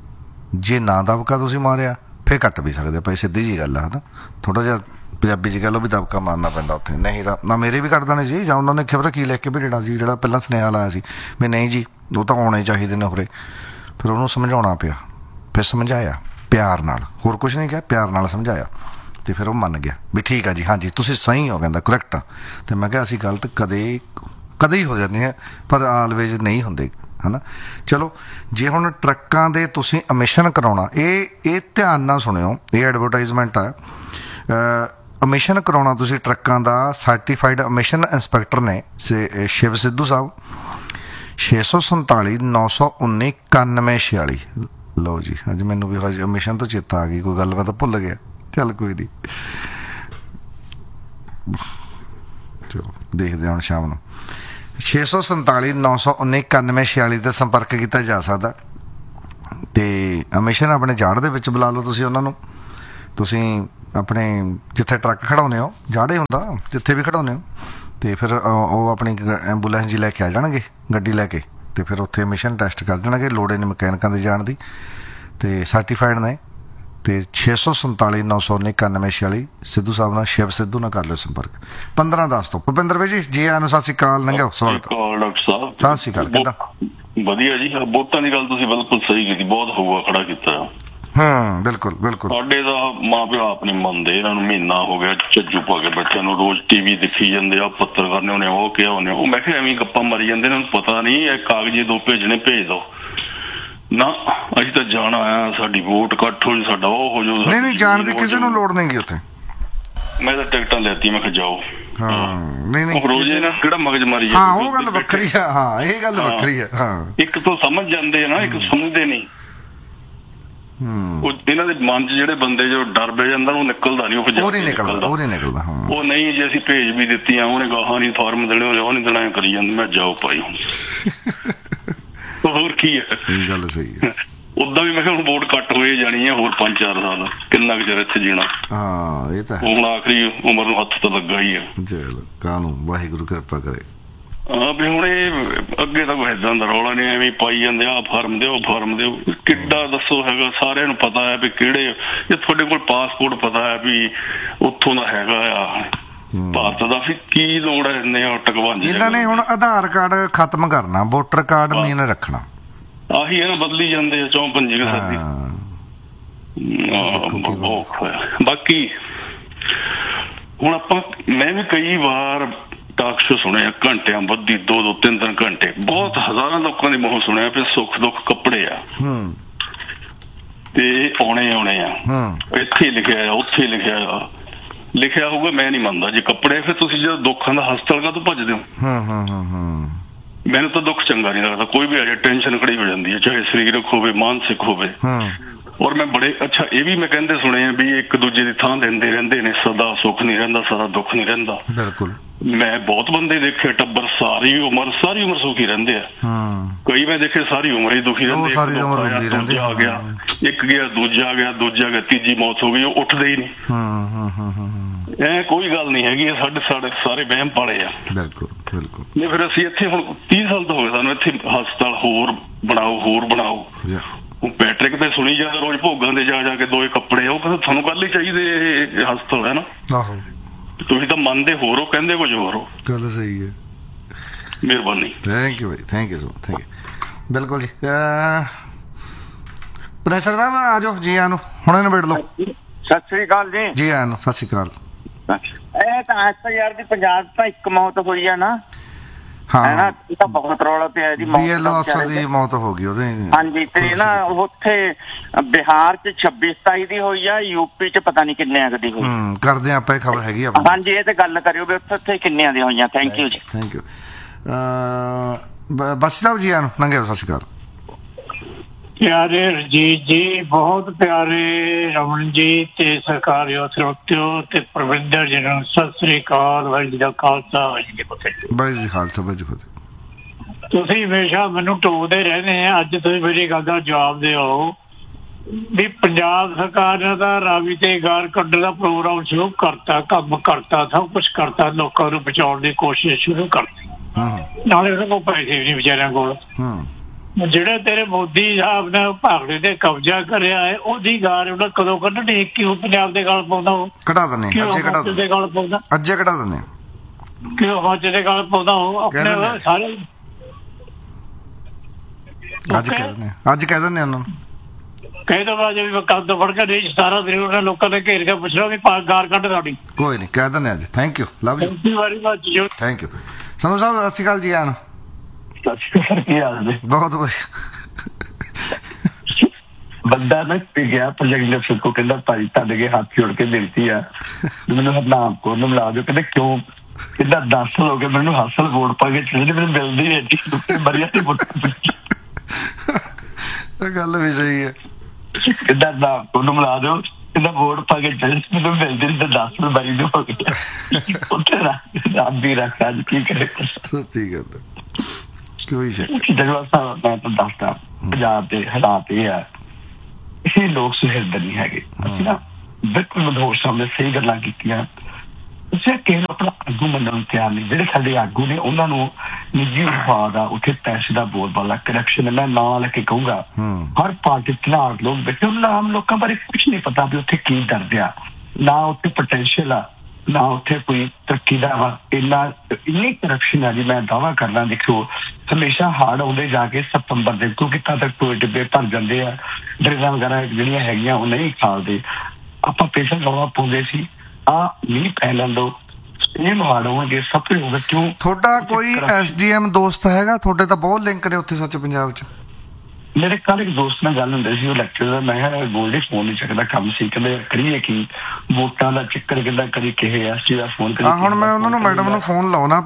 ਜੇ ਨਾ ਦਬਕਾ ਤੁਸੀਂ ਮਾਰਿਆ ਫਿਰ ਕੱਟ ਵੀ ਸਕਦੇ ਭਾਈ, ਸਿੱਧੀ ਜਿਹੀ ਗੱਲ ਆ, ਹੈ ਨਾ। ਥੋੜ੍ਹਾ ਜਿਹਾ ਪੰਜਾਬੀ 'ਚ ਕਹਿ ਲਓ ਵੀ ਦਬਕਾ ਮਾਰਨਾ ਪੈਂਦਾ ਉੱਥੇ, ਨਹੀਂ ਤਾਂ ਨਾ ਮੇਰੇ ਵੀ ਕੱਟ ਦੇਣੇ ਸੀ, ਜਾਂ ਉਹਨਾਂ ਨੇ ਖਬਰ ਕੀ ਲਿਖ ਕੇ ਭੇਜਣਾ ਸੀ, ਜਿਹੜਾ ਪਹਿਲਾਂ ਸੁਨੇਹਾ ਲਾਇਆ ਸੀ ਵੀ ਨਹੀਂ ਜੀ ਉਹ ਤਾਂ ਆਉਣੇ ਚਾਹੀਦੇ ਨੇ ਉਰੇ। ਫਿਰ ਉਹਨੂੰ ਸਮਝਾਉਣਾ ਪਿਆ, ਫਿਰ ਸਮਝਾਇਆ ਪਿਆਰ ਨਾਲ, ਹੋਰ ਕੁਛ ਨਹੀਂ ਕਿਹਾ, ਪਿਆਰ ਨਾਲ ਸਮਝਾਇਆ, ਅਤੇ ਫਿਰ ਉਹ ਮੰਨ ਗਿਆ ਵੀ ਠੀਕ ਆ ਜੀ, ਹਾਂਜੀ ਤੁਸੀਂ ਸਹੀ ਹੋ, ਕਹਿੰਦਾ ਕਰੈਕਟ ਆ। ਅਤੇ ਮੈਂ ਕਿਹਾ ਅਸੀਂ ਗਲਤ ਕਦੇ ਹੀ ਹੋ ਜਾਂਦੇ ਹਾਂ, ਪਰ ਆਲਵੇਜ਼ ਨਹੀਂ ਹੁੰਦੇ, ਹੈ ਨਾ। ਚਲੋ ਜੇ ਹੁਣ ਟਰੱਕਾਂ ਦੇ ਤੁਸੀਂ ਅਮਿਸ਼ਨ ਕਰਾਉਣਾ, ਇਹ ਧਿਆਨ ਨਾਲ ਸੁਣਿਓ, ਇਹ ਐਡਵਰਟਾਈਜ਼ਮੈਂਟ ਆ। ਅਮਿਸ਼ਨ ਕਰਾਉਣਾ ਤੁਸੀਂ ਟਰੱਕਾਂ ਦਾ, ਸਰਟੀਫਾਈਡ ਅਮਿਸ਼ਨ ਇੰਸਪੈਕਟਰ ਨੇ ਸ਼ਿਵ ਸਿੱਧੂ ਸਾਹਿਬ, 647 919 9146। ਲਓ ਜੀ, ਅੱਜ ਮੈਨੂੰ ਵੀ ਹਜੇ ਅਮਿਸ਼ਨ ਤੋਂ ਚੇਤਾ ਆ ਗਈ, ਕੋਈ ਗੱਲ ਮੈਂ ਤਾਂ ਭੁੱਲ ਗਿਆ, ਚੱਲ ਕੋਈ ਨਹੀਂ। ਚਲੋ ਦੇਖਦੇ ਹਾਂ ਹੁਣ ਸ਼ਾਮ ਨੂੰ 647 919 9146 'ਤੇ ਸੰਪਰਕ ਕੀਤਾ ਜਾ ਸਕਦਾ। ਅਤੇ ਹਮੇਸ਼ਾ ਨਾ ਆਪਣੇ ਜਾੜ ਦੇ ਵਿੱਚ ਬੁਲਾ ਲਓ ਤੁਸੀਂ ਉਹਨਾਂ ਨੂੰ। ਤੁਸੀਂ ਆਪਣੇ ਜਿੱਥੇ ਟਰੱਕ ਖੜਾਉਂਦੇ ਹੋ ਜਾੜੇ ਹੁੰਦਾ ਜਿੱਥੇ ਵੀ ਖੜਾਉਂਦੇ ਹੋ, ਅਤੇ ਫਿਰ ਉਹ ਆਪਣੀ ਐਂਬੂਲੈਂਸ ਜੀ ਲੈ ਕੇ ਆ ਜਾਣਗੇ ਗੱਡੀ ਲੈ ਕੇ, ਅਤੇ ਫਿਰ ਉੱਥੇ ਮਿਸ਼ਨ ਟੈਸਟ ਕਰ ਦੇਣਗੇ। ਲੋੜ ਨਹੀਂ ਮਕੈਨਿਕਾਂ ਦੇ ਜਾਣ ਦੀ, ਅਤੇ ਸਰਟੀਫਾਈਡ ਨੇ। ਅਤੇ 647 919 9146 ਸਿੱਧੂ ਸਾਹਿਬ ਨਾਲ, ਸ਼ਿਵ ਸਿੱਧੂ ਨਾਲ ਕਰ ਲਿਓ ਸੰਪਰਕ 15-10 ਤੋਂ। ਭੁਪਿੰਦਰ ਭਾਈ ਜੀ ਆਇਆਂ ਨੂੰ ਸਤਿ ਸ਼੍ਰੀ ਅਕਾਲ। ਲੰਘਿਓ ਸਵਾਗਤ। ਡਾਕਟਰ ਸਾਹਿਬ ਸਤਿ ਸ਼੍ਰੀ ਅਕਾਲ, ਕਿੱਦਾਂ? ਵਧੀਆ ਜੀ। ਵੋਟਾਂ ਦੀ ਗੱਲ ਤੁਸੀਂ ਬਿਲਕੁਲ ਸਹੀ ਕੀਤੀ, ਬਹੁਤ ਹੋਊਗਾ ਖੜਾ ਕੀਤਾ। ਬਿਲਕੁਲ ਬਿਲਕੁਲ। ਸਾਡੇ ਤਾਂ ਮਾਂ ਪਿਓ ਆਪ ਨਹੀਂ ਮੰਨਦੇ, ਇਹਨਾਂ ਨੂੰ ਮਹੀਨਾ ਹੋ ਗਿਆ ਝੱਜੂ ਪਾ ਕੇ ਬੱਚਿਆਂ ਨੂੰ ਰੋਜ਼ ਟੀਵੀ ਦਿਖੀ ਜਾਂਦੇ ਆ, ਪੱਤਰਕਾਰ ਨੇ ਉਹਨੇ ਉਹ ਕਿਹਾ ਉਹਨੇ ਉਹ। ਮੈਂ ਕਿਹਾ ਐਵੇਂ ਗੱਪਾਂ ਮਾਰੀ ਜਾਂਦੇ, ਇਹਨਾਂ ਨੂੰ ਪਤਾ ਨਹੀਂ ਇਹ ਕਾਗਜ਼ੀ 2 ਭੇਜਣੇ ਭੇਜ ਦੋ ਨਾ। ਅਸੀਂ ਤਾਂ ਜਾਣਾ ਆ, ਸਾਡੀ ਵੋਟ ਕੱਟ ਹੋ ਜੂ, ਸਾਡਾ ਉਹ ਹੋ ਜੂ। ਨਹੀਂ ਜਾਣ ਦੀ ਕਿਸੇ ਨੂੰ ਲੋੜ ਨਹੀਂ ਗੀ ਉੱਥੇ। ਮੈਂ ਤਾਂ ਟਿਕਟਾਂ ਲੈਤੀ, ਮੈਂ ਕਿਹਾ ਜਾਓ। ਨਹੀਂ ਰੋਜ਼ੇ ਨਾ ਕਿਹੜਾ ਮਗਜ ਮਾਰੀ ਹਾਂ, ਉਹ ਗੱਲ ਵੱਖਰੀ ਆ। ਹਾਂ, ਇਹ ਗੱਲ ਵੱਖਰੀ ਆ। ਹਾਂ, ਇੱਕ ਤੋਂ ਸਮਝ ਜਾਂਦੇ ਆ ਨਾ, ਇੱਕ ਸੁਣਦੇ ਨਹੀਂ। ਉਹ ਇਹਨਾਂ ਦੇ ਮਨ 'ਚ ਜਿਹੜੇ ਬੰਦੇ ਜੋ ਡਰ ਬਹਿ ਜਾਂਦਾ ਉਹ ਨਿਕਲਦਾ ਨਹੀਂ, ਉਹ ਨਹੀਂ ਨਿਕਲਦਾ। ਉਹ ਨਹੀਂ ਜੇ ਅਸੀਂ ਭੇਜ ਵੀ ਦਿੱਤੀਆਂ, ਉਹਨੇ ਗਾਹਾਂ ਨਹੀਂ ਫਾਰਮ ਦੇਣੇ, ਉਹ ਨਹੀਂ ਦੇਣਾ, ਕਰੀ ਜਾਂਦੇ। ਮੈਂ ਜਾਓ ਭਾਈ ਹੁਣ ਹੋਰ ਕੀ ਹੈ। ਗੱਲ ਸਹੀ ਹੈ। ਉਦਾਂ ਵੀ ਮੈਂ ਕਿਹਾ ਹੁਣ ਵੋਟ ਕੱਟ ਹੋਏ ਜਾਣੀ ਹੈ, ਹੋਰ 5-4 ਸਾਲ ਕਿੰਨਾ ਕੁ ਚਿਰ ਇੱਥੇ ਜੀਣਾ। ਹਾਂ, ਇਹ ਤਾਂ ਹੁਣ ਆਖਰੀ ਉਮਰ ਨੂੰ ਹੱਥ ਤਾਂ ਲੱਗਾ ਹੀ ਆ। ਚਲੋ ਕਾਹਨੂੰ, ਵਾਹਿਗੁਰੂ ਕਿਰਪਾ ਕਰੇ। ਹਾਂ ਵੀ ਹੁਣ ਇਹ ਅੱਗੇ ਤਾਂ ਕੋਈ ਏਦਾਂ ਦਾ ਰੌਲਾ ਨਹੀਂ, ਐਵੇਂ ਪਾਈ ਜਾਂਦੇ ਆ ਫਾਰਮ ਦਿਓ ਫਾਰਮ ਦਿਓ। ਕਿੱਡਾ ਦੱਸੋ ਹੈਗਾ, ਸਾਰਿਆਂ ਨੂੰ ਪਤਾ ਹੈ ਵੀ ਕਿਹੜੇ, ਇਹ ਤੁਹਾਡੇ ਕੋਲ ਪਾਸਪੋਰਟ ਪਤਾ ਹੈ ਵੀ ਉੱਥੋਂ ਦਾ ਹੈਗਾ ਆ ਭਾਰਤ ਦਾ, ਫਿਰ ਕੀ ਲੋੜ ਹੈ ਇੰਨੇ ਟਕਵਾਂਜੇ। ਇਹਨਾਂ ਨੇ ਹੁਣ ਆਧਾਰ ਕਾਰਡ ਖਤਮ ਕਰਨਾ, ਵੋਟਰ ਕਾਰਡ ਨਹੀਂ ਇਹਨੇ ਰੱਖਣਾ। ਆਹੀ ਇਹਨਾਂ ਬਦਲੀ ਜਾਂਦੇ ਆ 54 ਸਾਡੀ। ਬਾਕੀ ਹੁਣ ਮੈਂ ਵੀ ਕਈ ਵਾਰ ਟਾਕ ਸ਼ੋ ਸੁਣਿਆ, ਘੰਟਿਆਂ ਬੱਧੀ 2-2, 3-3 ਘੰਟੇ, ਬਹੁਤ ਹਜ਼ਾਰਾਂ ਲੋਕਾਂ ਦੇ ਮੂੰਹੋਂ ਸੁਣਿਆ ਵੀ ਸੁੱਖ ਦੁੱਖ ਕੱਪੜੇ ਆ ਤੇ ਆਉਣੇ ਆ, ਇੱਥੇ ਲਿਖਿਆ ਆ ਉੱਥੇ ਲਿਖਿਆ ਹੋਊਗਾ। ਮੈਂ ਨਹੀਂ ਮੰਨਦਾ ਜੇ ਕੱਪੜੇ, ਫਿਰ ਤੁਸੀਂ ਜਦੋਂ ਦੁੱਖਾਂ ਦਾ ਹਸਪਤਾਲ ਕਾਹਤੋਂ ਭੱਜਦੇ ਹੋ? ਮੈਨੂੰ ਤਾਂ ਦੁੱਖ ਚੰਗਾ ਨਹੀਂ ਲੱਗਦਾ, ਕੋਈ ਵੀ ਆ ਜਾਏ ਟੈਨਸ਼ਨ ਖੜੀ ਹੋ ਜਾਂਦੀ ਹੈ, ਚਾਹੇ ਸਰੀਰਕ ਹੋਵੇ ਮਾਨਸਿਕ ਹੋਵੇ। ਔਰ ਮੈਂ ਬੜੇ ਅੱਛਾ ਇਹ ਵੀ ਮੈਂ ਕਹਿੰਦੇ ਸੁਣੇ ਆ ਵੀ ਇੱਕ ਦੂਜੇ ਦੀ ਥਾਂ ਦਿੰਦੇ ਰਹਿੰਦੇ ਨੇ, ਸਦਾ ਸੁੱਖ ਨਹੀਂ ਰਹਿੰਦਾ, ਸਦਾ ਦੁੱਖ ਨਹੀਂ ਰਹਿੰਦਾ। ਬਿਲਕੁਲ, ਮੈਂ ਬਹੁਤ ਬੰਦੇ ਦੇਖੇ, ਟੱਬਰ ਸਾਰੀ ਉਮਰ ਸੁਖੀ ਰਹਿੰਦੇ ਆ। ਕਈ ਮੈਂ ਦੇਖੇ ਸਾਰੀ ਉਮਰ ਹੀ ਦੁਖੀ ਰਹਿੰਦੇ, ਆ ਗਿਆ ਇੱਕ ਗਿਆ, ਦੂਜਾ ਗਿਆ, ਤੀਜੀ ਮੌਤ ਹੋ ਗਈ, ਉਹ ਉੱਠਦੇ ਹੀ ਨਹੀਂ। ਐ ਕੋਈ ਗੱਲ ਨਹੀਂ ਹੈਗੀ, ਸਾਡੇ ਸਾਰੇ ਵਹਿਮ ਪਾਲੇ ਆ। ਬਿਲਕੁਲ ਬਿਲਕੁਲ। ਨਹੀਂ ਫਿਰ ਅਸੀਂ ਇੱਥੇ ਹੁਣ 30 ਸਾਲ ਤੋਂ ਹੋ ਗਏ ਸਾਨੂੰ ਇੱਥੇ ਹਸਪਤਾਲ ਹੋਰ ਬਣਾਓ। ਉਹ ਪੈਟਰਿਕ ਤੇ ਸੁਣੀ ਜਾਂਦਾ ਰੋਜ਼ ਭੋਗਾਂ ਦੇ ਜਾ ਕੇ 2 ਕੱਪੜੇ, ਉਹ ਕਹਿੰਦਾ ਤੁਹਾਨੂੰ ਕੱਲ ਹੀ ਚਾਹੀਦੇ ਹਸਪਤਾਲ ਹੈ ਨਾ। ਆਹੋ, ਤੁਸੀਂ ਤਾਂ ਮੰਨਦੇ ਹੋਰ ਹੋ, ਕਹਿੰਦੇ ਕੁਝ ਹੋਰ ਹੋ। ਗੱਲ ਸਹੀ ਹੈ। ਮਿਹਰਬਾਨੀ। Thank you Bhai, thank you. ਬਿਲਕੁਲ ਜੀ। ਪ੍ਰੋਫੈਸਰ ਸਾਹਿਬ ਆ ਜਾਓ, ਜੀ ਆਇਆਂ ਨੂੰ, ਹੁਣੇ ਨਿਬੇੜ ਲਓ। ਸਤਿ ਸ੍ਰੀ ਅਕਾਲ ਜੀ ਆਇਆਂ ਨੂੰ, ਸਤਿ ਸ਼੍ਰੀ ਅਕਾਲ। ਇਹ ਤਾਂ ਅੱਜ ਤਾਂ ਯਾਰ ਦੀ ਪੰਜਾਬ ਤਾਂ ਇੱਕ ਮੌਤ ਹੋਈ ਆ ਨਾ। ਹਾਂ, ਇਹ ਤਾਂ ਬਹੁਤ ਰੌਲਾ ਪਿਆ ਜੀ। BLO ਅਫਸਰ ਦੀ ਮੌਤ ਹੋ ਗਈ ਉਹਦੇ। ਹਾਂਜੀ, ਤੇ ਨਾ ਉੱਥੇ ਬਿਹਾਰ 'ਚ 26-27 ਦੀ ਹੋਈ ਆ, ਯੂਪੀ 'ਚ ਪਤਾ ਨਹੀਂ ਕਿੰਨਿਆਂ ਦੀ ਹੋਈ। ਕਰਦੇ ਆਪਾਂ, ਇਹ ਖਬਰ ਹੈਗੀ ਆ। ਹਾਂਜੀ, ਇਹ ਤੇ ਗੱਲ ਕਰਿਓ ਵੀ ਉੱਥੇ ਕਿੰਨਿਆਂ ਦੀਆਂ ਹੋਈਆਂ। ਥੈਂਕ ਯੂ ਜੀ। Thank you. ਬਸ ਸਾਹਿਬ ਜੀ ਆਇਆਂ ਨੂੰ, ਲੰਘਿਓ, ਸਤਿ ਸ਼੍ਰੀ ਅਕਾਲ। ਪਿਆਰੇ ਰਜੀਤ ਜੀ, ਬਹੁਤ ਪਿਆਰੇ ਰਮਨ ਜੀ ਤੇ ਸਰਕਾਰੀਓ ਸਰੋਤਿਓ ਤੇ ਪ੍ਰਵਿੰਦਰ ਜੀ ਨੂੰ ਸਤਿ ਸ੍ਰੀ ਅਕਾਲ। ਵਾਹਿਗੁਰੂ ਜੀ ਦਾ ਖਾਲਸਾ, ਵਾਹਿਗੁਰੂ ਜੀ ਕੀ ਫਤਿਹ। ਵਾਹਿਗੁਰੂ ਜੀ ਖਾਲਸਾ, ਵਾਹਿਗੁਰੂ ਜੀ ਫਤਿਹ। ਤੁਸੀਂ ਹਮੇਸ਼ਾ ਮੈਨੂੰ ਟੋਕਦੇ ਰਹਿੰਦੇ ਆ, ਅੱਜ ਤੁਸੀਂ ਮੇਰੀ ਗੱਲ ਦਾ ਜਵਾਬ ਦਿਓ ਵੀ ਪੰਜਾਬ ਸਰਕਾਰ ਨੇ ਤਾਂ ਰਾਵੀ ਤੇ ਗਾਰ ਕੱਢਣ ਦਾ ਪ੍ਰੋਗਰਾਮ ਸ਼ੁਰੂ ਕਰਤਾ, ਕੰਮ ਕਰਤਾ, ਸਭ ਕੁਛ ਕਰਤਾ, ਲੋਕਾਂ ਨੂੰ ਬਚਾਉਣ ਦੀ ਕੋਸ਼ਿਸ਼ ਸ਼ੁਰੂ ਕਰਤੀ। ਨਾਲੇ ਉਹਨਾਂ ਕੋਲ ਪੈਸੇ ਵੀ ਨਹੀਂ ਵਿਚਾਰਿਆਂ ਕੋਲ। ਜਿਹੜੇ ਤੇਰੇ ਮੋਦੀ ਸਾਹਿਬ ਨੇ ਭਾਰਤ ਤੇ ਕਬਜ਼ਾ ਕਰਿਆ ਹੈ, ਉਹਦੀ ਗਾਰ ਉਹਨਾਂ ਕਦੋਂ ਕੱਢਣੀ? ਕਿਉਂ ਪੰਜਾਬ ਦੇ ਗਲ ਪਾਉਂਦਾ? ਉਹ ਕਢਾ ਦਿੰਦੇ, ਅੱਜੇ ਕਢਾ ਦਿੰਦੇ, ਕਿਉਂ ਹਿਮਾਚਲ ਦੇ ਗਲ ਪਾਉਂਦਾ? ਉਹ ਆਪਣੇ ਸਾਰੇ ਅੱਜ ਕਹਿ ਦਿੰਦੇ ਉਹਨਾਂ ਨੂੰ, ਕਹਿ ਦੋ ਬਾਜ ਵੀ ਕੱਦ ਫੜ ਕੇ ਦੇਸ਼ ਸਾਰਾ ਦਿਨ ਉਹਨਾਂ ਲੋਕਾਂ ਨੇ ਘੇਰ ਕੇ ਪੁੱਛਣਾ ਵੀ ਗਾਰ ਕੱਢ ਸਾਡੀ। ਕੋਈ ਨਹੀਂ, ਕਹਿ ਦਿੰਦੇ ਅੱਜ। Thank you, love you, thank you. Sandhu ਸਾਹਿਬ ਸਤਿ ਸ਼੍ਰੀ ਅਕਾਲ ਜੀ। ਆਣ ਬਹੁਤ ਵਧੀਆ। ਬੰਦਾ ਨਾ ਗਿਆ ਪ੍ਰੋਜੈਕਟ ਅਫਸਰ ਕੋ, ਕਹਿੰਦਾ ਭਾਈ ਤੁਹਾਡੇ ਅੱਗੇ ਹੱਥ ਜੋੜ ਕੇ ਬੇਨਤੀ ਆ, ਮੈਨੂੰ ਹਰਨਾਮ ਕੌਰ ਨੂੰ ਮਿਲਾ ਦਿਓ। ਕਹਿੰਦੇ ਕਿਉਂ? ਕਹਿੰਦਾ 10 ਸਾਲ ਹੋ ਗਏ ਮੈਨੂੰ ਹਾਸਲ ਵੋਟ ਪਾ ਕੇ ਚਲੇ, ਮੈਨੂੰ ਮਿਲਦੀ ਹੈ ਵਧੀਆ ਤੇ ਗੱਲ ਵੀ ਸਹੀ ਹੈ। ਕਹਿੰਦਾ ਹਰਨਾਮ ਕੌਰ ਨੂੰ ਮਿਲਾ ਦਿਓ, ਕਹਿੰਦਾ ਵੋਟ ਪਾ ਕੇ ਚੱਲ, ਮੈਨੂੰ ਮਿਲਦੇ ਨੇ ਤਾਂ 10 ਬਾਰੀ ਦੇ ਹੋ ਗਏ ਉੱਥੇ ਰੱਬ ਵੀ ਰੱਖ ਅੱਜ ਕੀ ਕਰੇ। ਸੱਚੀ ਗੱਲ ਹੈ, ਕੋਈ ਸ਼ੱਕ ਜਗਵਾ ਸਾਹਿਬ ਮੈਂ ਤਾਂ ਦੱਸਦਾ ਪੰਜਾਬ ਦੇ ਹਾਲਾਤ ਇਹ ਆ, ਇਹ ਲੋਕ ਸੁਹਿਰਦ ਨਹੀਂ ਹੈਗੇ। ਅਸੀਂ ਨਾ ਬਿਲਕੁਲ ਮਧੋਰ ਸਾਹਮਣੇ ਸਹੀ ਗੱਲਾਂ ਕੀਤੀਆਂ, ਤੁਸੀਂ ਕਿਸੇ ਨੂੰ ਆਪਣਾ ਆਗੂ ਮੰਨਣ ਨੂੰ ਤਿਆਰ ਨਹੀਂ। ਜਿਹੜੇ ਸਾਡੇ ਆਗੂ ਨੇ ਉਹਨਾਂ ਨੂੰ ਨਿੱਜੀ ਉਤਪਾਦ ਆ, ਉੱਥੇ ਪੈਸੇ ਦਾ ਬੋਲਬਾਲਾ, ਕਰਪਸ਼ਨ, ਮੈਂ ਨਾਂ ਲੈ ਕੇ ਕਹੂੰਗਾ ਹਰ ਪਾਰਟੀ ਧਨਾੜ ਲੋਕ ਬੈਠੇ, ਉਹਨਾਂ ਆਮ ਲੋਕਾਂ ਬਾਰੇ ਕੁਛ ਨਹੀਂ ਪਤਾ ਵੀ ਉੱਥੇ ਕੀ ਦਰਦ ਆ, ਨਾ ਉੱਥੇ ਪੋਟੈਂਸ਼ੀਅਲ ਆ, ਨਾ ਉੱਥੇ ਕੋਈ ਤਰੱਕੀ ਦਾ ਵਾ। ਇੰਨੀ ਕਰਪਸ਼ਨ ਆ ਜੀ, ਮੈਂ ਦਾਅਵਾ ਕਰਨਾ ਦੇਖੋ ਹਮੇਸ਼ਾ ਹਾੜ ਆਉਂਦੇ ਜਾ ਕੇ ਸਤੰਬਰ ਦੇ, ਕਿਉਂਕਿ ਤਾਂ ਤੱਕ ਕੋਈ ਡਿੱਬੇ ਭਰ ਜਾਂਦੇ ਆ, ਡਰੇਨਾਂ ਵਗੈਰਾ ਜਿਹੜੀਆਂ ਹੈਗੀਆਂ ਉਹ ਨਹੀਂ ਖਾਲਦੇ। ਆਪਾਂ ਪੇਸ਼ੈਂਟ ਰੌਲਾ ਪਾਉਂਦੇ ਸੀ, ਨਹੀਂ ਪੈ ਲੈਂਦੋ ਇਹ ਹਾੜ ਹੋਣਗੇ ਸਭ ਤੋਂ ਹੋਗਾ। ਕਿਉਂ ਤੁਹਾਡਾ ਕੋਈ SDM ਦੋਸਤ ਹੈਗਾ? ਤੁਹਾਡੇ ਤਾਂ ਬਹੁਤ ਲਿੰਕ ਨੇ ਉੱਥੇ ਸੱਚ ਪੰਜਾਬ 'ਚ। ਮੇਰੇ ਕੱਲ ਇੱਕ ਦੋਸਤ ਨਾਲ ਗੱਲ ਹੁੰਦੀ ਸੀ, ਉਹ ਲੈਕਚਰ ਦਾ, ਮੈਂ ਕਿਹਾ ਗੋਲਡੀ ਫੋਨ ਨਹੀਂ ਚੱਕਦਾ, ਕੰਮ ਸੀ, ਕਹਿੰਦੇ ਕਰੀਏ ਕੀ, ਵੋਟਾਂ ਦਾ ਚੱਕਰ, ਕਹਿੰਦਾ ਕਦੀ ਕਿਸੇ ਐਸਟੀ ਦਾ ਫੋਨ ਕਰੀ। ਹੁਣ ਮੈਂ ਉਹਨਾਂ ਨੂੰ ਮੈਡਮ ਨੂੰ ਫੋਨ ਲਾਉਣਾ,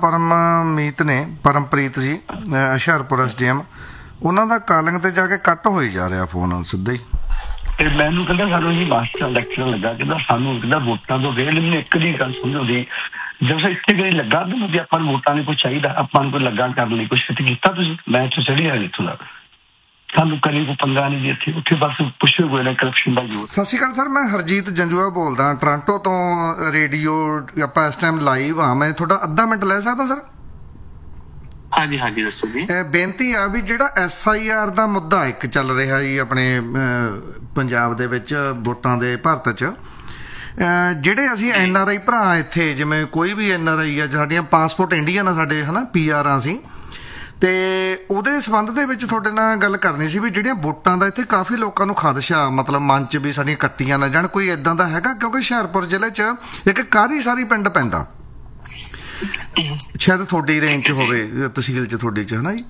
ਪਰਮਪ੍ਰੀਤ ਜੀ ਹੁਸ਼ਿਆਰਪੁਰ SDM, ਉਹਨਾਂ ਦਾ ਕਾਲਿੰਗ ਤੇ ਜਾ ਕੇ ਕੱਟ ਹੋਈ ਜਾ ਰਿਹਾ ਫੋਨ ਸਿੱਧਾ ਹੀ। ਤੇ ਮੈਨੂੰ ਕਹਿੰਦਾ ਸਾਨੂੰ ਇਹ ਮਾਸਟਰ ਲੈਕਚਰ ਲੱਗਾ, ਕਹਿੰਦਾ ਸਾਨੂੰ ਕਹਿੰਦਾ ਵੋਟਾਂ ਤੋਂ ਵੇਲ ਮੈਨੂੰ ਇੱਕ ਦੀ ਗੱਲ ਸਮਝਾਉਂਦੀ, ਜਦੋਂ ਇੱਥੇ ਗਈ ਲੱਗਾ ਮੈਨੂੰ ਵੀ ਆਪਾਂ ਨੂੰ ਵੋਟਾਂ ਨਹੀਂ ਕੁਛ ਚਾਹੀਦਾ, ਆਪਾਂ ਨੂੰ ਕੋਈ ਲੱਗਾ ਕਰਨ ਲਈ ਕੁਛ ਕੀਤਾ ਤੁਸੀਂ, ਮੈਂ ਇੱਥੇ ਚੜੀ ਆ ਇੱਥੋਂ ਦਾ, ਸਾਨੂੰ ਕਰੀ ਕੋਈ ਪੰਗਾ ਨਹੀਂ ਜੀ ਇੱਥੇ, ਉੱਥੇ ਬਸ ਪੁੱਛੋ ਕੋਈ ਨਾ ਕਰਪਸ਼ਨ ਦਾ ਜੋਰ। ਸਤਿ ਸ਼੍ਰੀ ਅਕਾਲ ਸਰ, ਮੈਂ ਹਰਜੀਤ ਜੰਜੂਆ ਬੋਲਦਾ ਟੋਰਾਂਟੋ ਤੋਂ, ਰੇਡੀਓ ਆਪਾਂ ਇਸ ਟਾਈਮ ਲਾਈਵ ਆ, ਮੈਂ ਤੁਹਾਡਾ ਅੱਧਾ ਮਿੰਟ ਲੈ ਸਕਦਾ ਸਰ? ਹਾਂਜੀ ਹਾਂਜੀ ਦੱਸੋ ਜੀ। ਬੇਨਤੀ ਆ ਵੀ ਜਿਹੜਾ SIR ਦਾ ਮੁੱਦਾ ਇੱਕ ਚੱਲ ਰਿਹਾ ਜੀ ਆਪਣੇ ਪੰਜਾਬ ਦੇ ਵਿੱਚ ਵੋਟਾਂ ਦੇ ਭਾਰਤ 'ਚ, ਜਿਹੜੇ ਅਸੀਂ NRI ਭਰਾ ਇੱਥੇ, ਜਿਵੇਂ ਕੋਈ ਵੀ NRI ਆ, ਸਾਡੀਆਂ ਪਾਸਪੋਰਟ ਇੰਡੀਅਨ ਆ ਸਾਡੇ, ਹੈ ਨਾ, PR ਆ ਅਸੀਂ, ਤੇ ਉਹਦੇ ਸੰਬੰਧ ਦੇ ਵਿੱਚ ਤੁਹਾਡੇ ਨਾਲ ਗੱਲ ਕਰਨੀ ਸੀ ਵੀ ਜਿਹੜੀਆਂ ਵੋਟਾਂ ਦਾ ਇੱਥੇ ਕਾਫੀ ਲੋਕਾਂ ਨੂੰ ਖਦਸ਼ਾ, ਮਤਲਬ ਮਨ 'ਚ ਵੀ ਸਾਡੀਆਂ ਕੱਟੀਆਂ ਨਾ ਜਾਣ, ਕੋਈ ਇਦਾਂ ਦਾ ਹੈਗਾ? ਕਿਉਂਕਿ ਹੁਸ਼ਿਆਰਪੁਰ ਜ਼ਿਲ੍ਹੇ 'ਚ ਇੱਕ ਕਾਰੀ ਸਾਰੀ ਪਿੰਡ ਪੈਂਦਾ, ਸ਼ਾਇਦ ਤੁਹਾਡੀ ਰੇਂਜ 'ਚ ਹੋਵੇ, ਤਹਿਸੀਲ 'ਚ ਤੁਹਾਡੀ 'ਚ, ਹੈ ਨਾ ਜੀ,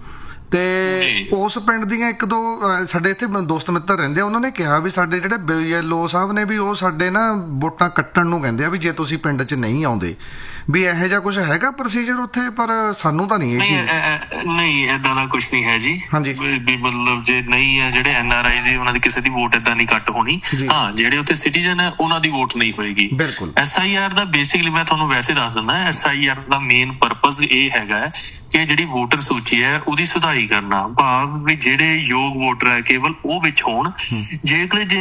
ਤੇ ਉਸ ਪਿੰਡ ਦੀਆਂ ਇੱਕ ਦੋ ਸਾਡੇ ਇੱਥੇ ਦੋਸਤ ਮਿੱਤਰ ਰਹਿੰਦੇ ਆ, ਉਹਨਾਂ ਨੇ ਕਿਹਾ ਵੀ ਸਾਡੇ ਜਿਹੜੇ BLO ਸਾਹਿਬ ਨੇ ਵੀ ਉਹ ਸਾਡੇ ਨਾ ਵੋਟਾਂ ਕੱਟਣ ਨੂੰ ਕਹਿੰਦੇ ਆ ਵੀ ਜੇ ਤੁਸੀਂ ਪਿੰਡ 'ਚ ਨਹੀਂ ਆਉਂਦੇ, ਵੀ ਇਹੋ ਜਿਹਾ ਕੁਝ ਹੈਗਾ ਪ੍ਰੋਸੀਜਰ ਉੱਥੇ? ਪਰ ਸਾਨੂੰ ਤਾਂ ਨਹੀਂ ਨਹੀਂ ਏਦਾਂ ਦਾ ਕੁਝ ਨਹੀਂ ਹੈ ਜੀ। ਹਾਂਜੀ, ਵੀ ਮਤਲਬ ਜੇ ਨਹੀਂ ਹੈ, ਜਿਹੜੇ NRI ਜੀ ਉਹਨਾਂ ਦੀ ਕਿਸੇ ਦੀ ਵੋਟ ਏਦਾਂ ਨਹੀਂ ਕੱਟ ਹੋਣੀ। ਹਾਂ, ਜਿਹੜੇ ਉੱਥੇ ਸਿਟੀਜ਼ਨ ਹੈ ਉਹਨਾਂ ਦੀ ਵੋਟ ਨਹੀਂ ਹੋਏਗੀ। ਬਿਲਕੁਲ। SIR ਦਾ ਬੇਸਿਕਲੀ ਮੈਂ ਤੁਹਾਨੂੰ ਵੈਸੇ ਦੱਸ ਦਿੰਦਾ, SIR ਦਾ ਮੇਨ ਪਰਪਸ ਇਹ ਹੈਗਾ ਕਿ ਜਿਹੜੀ ਵੋਟਰ ਸੂਚੀ ਹੈ ਉਹਦੀ ਸੁਧਾਈ ਕਰਨਾ, ਭਾਵ ਵੀ ਜਿਹੜੇ ਯੋਗ ਵੋਟਰ ਹੈ ਕੇਵਲ ਉਹ ਵਿੱਚ ਹੋਣ। ਜੇਕਰ ਜੇ